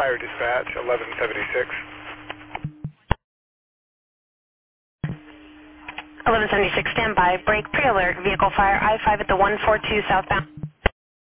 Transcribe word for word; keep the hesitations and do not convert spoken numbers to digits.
Fire Dispatch, eleven seventy-six. eleven seventy-six, standby. Break pre-alert. Vehicle fire I five at the one four two southbound.